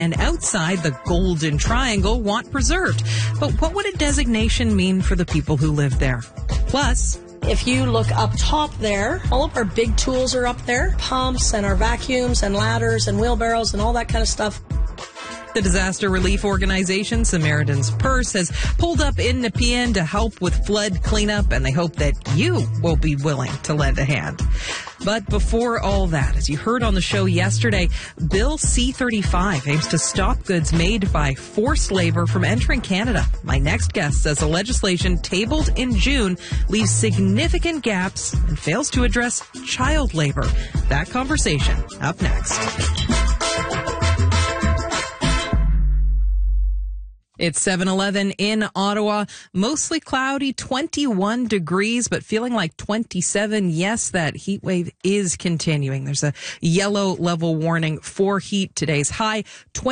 and outside the Golden Triangle want preserved. But what would a designation mean for the people who live there? Plus, if you look up top there, all of our big tools are up there. Pumps and our vacuums and ladders and wheelbarrows and all that kind of stuff. The disaster relief organization Samaritan's Purse has pulled up in Nepean to help with flood cleanup, and they hope that you will be willing to lend a hand. But before all that, as you heard on the show yesterday, Bill C-35 aims to stop goods made by forced labor from entering Canada. My next guest says the legislation tabled in June leaves significant gaps and fails to address child labor. That conversation up next. It's 7:11 in Ottawa. Mostly cloudy, 21 degrees, but feeling like 27. Yes, that heat wave is continuing. There's a yellow level warning for heat. Today's high,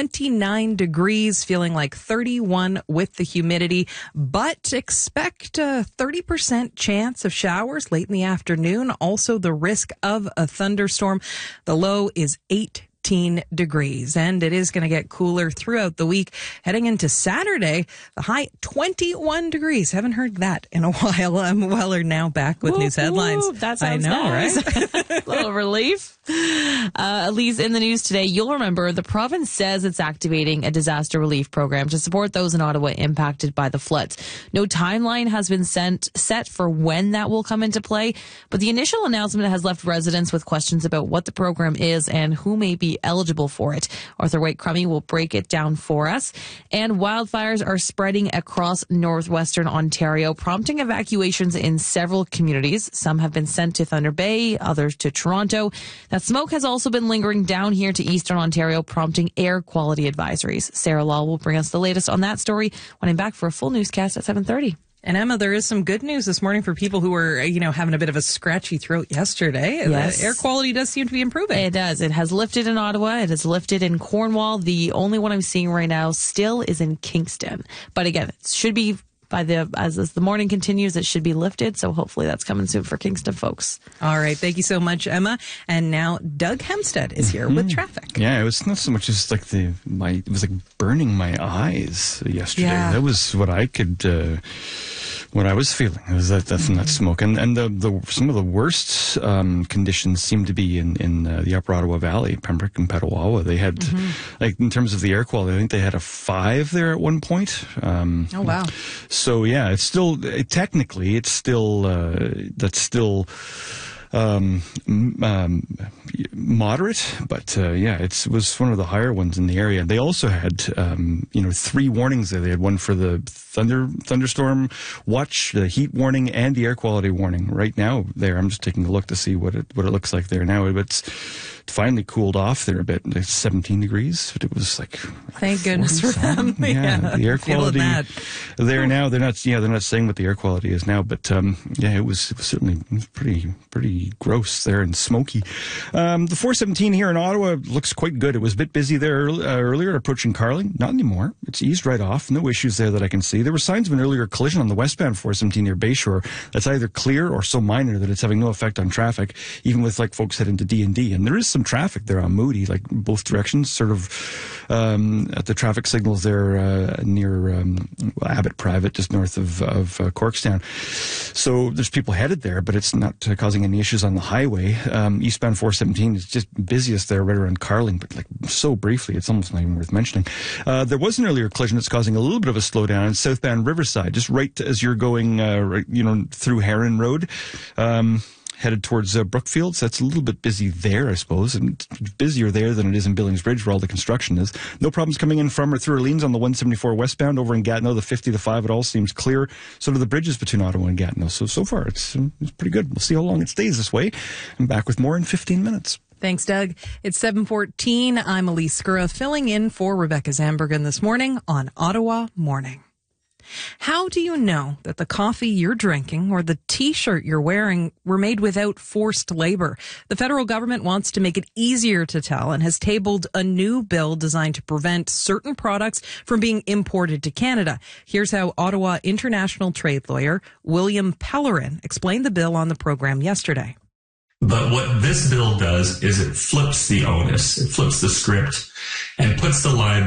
29 degrees, feeling like 31 with the humidity, but expect a 30% chance of showers late in the afternoon. Also, the risk of a thunderstorm. The low is 18 degrees, and it is going to get cooler throughout the week. Heading into Saturday, the high 21 degrees. Haven't heard that in a while. I'm Weller now back with news headlines. That sounds nice. Right? A little relief. At least in the news today, you'll remember the province says it's activating a disaster relief program to support those in Ottawa impacted by the floods. No timeline has been set for when that will come into play, but the initial announcement has left residents with questions about what the program is and who may be eligible for it. Arthur White-Crummey will break it down for us. And wildfires are spreading across northwestern Ontario, prompting evacuations in several communities. Some have been sent to Thunder Bay, others to Toronto. That smoke has also been lingering down here to eastern Ontario, prompting air quality advisories. Sarah Law will bring us the latest on that story when I'm back for a full newscast at 7:30. And Emma, there is some good news this morning for people who were, having a bit of a scratchy throat yesterday. Yes. The air quality does seem to be improving. It does. It has lifted in Ottawa. It has lifted in Cornwall. The only one I'm seeing right now still is in Kingston. But again, it should be as the morning continues, it should be lifted. So hopefully that's coming soon for Kingston folks. All right. Thank you so much, Emma. And now Doug Hempstead is here with traffic. Yeah, it was not so much as like it was like burning my eyes yesterday. Yeah. That was what I could, what I was feeling. It was that from that smoke. And some of the worst conditions seem to be in the Upper Ottawa Valley, Pembroke and Petawawa. They had, like in terms of the air quality, I think they had a 5 there at one point. Oh, wow. So yeah, it's still technically that's still moderate, but it was one of the higher ones in the area. They also had 3 warnings there. They had one for the thunderstorm watch, the heat warning, and the air quality warning. Right now, there, I'm just taking a look to see what it looks like there now. It's finally cooled off there a bit. It's 17 degrees. But it was like, thank goodness for them. Yeah, the air quality there now. They're not saying what the air quality is now, but it was certainly pretty gross there and smoky. The 417 here in Ottawa looks quite good. It was a bit busy there earlier approaching Carling. Not anymore. It's eased right off. No issues there that I can see. There were signs of an earlier collision on the westbound 417 near Bayshore. That's either clear or so minor that it's having no effect on traffic, even with like folks heading to D&D. And there is some traffic there on Moody, like both directions, sort of at the traffic signals there near Abbott Private, just north of Corkstown. So there's people headed there, but it's not causing any issues on the highway. Eastbound 417 is just busiest there right around Carling, but like so briefly, it's almost not even worth mentioning. There was an earlier collision that's causing a little bit of a slowdown in southbound Riverside, just right as you're going, through Heron Road. Headed towards Brookfield, so that's a little bit busy there, I suppose, and busier there than it is in Billings Bridge where all the construction is. No problems coming in from or through Orleans on the 174 westbound. Over in Gatineau, the 50 to 5, it all seems clear. So do the bridges between Ottawa and Gatineau. So far, it's pretty good. We'll see how long it stays this way. I'm back with more in 15 minutes. Thanks, Doug. It's 7:14. I'm Elise Skura, filling in for Rebecca Zambergen this morning on Ottawa Morning. How do you know that the coffee you're drinking or the T-shirt you're wearing were made without forced labor? The federal government wants to make it easier to tell and has tabled a new bill designed to prevent certain products from being imported to Canada. Here's how Ottawa international trade lawyer William Pellerin explained the bill on the program yesterday. But what this bill does is it flips the onus, it flips the script, and puts the liability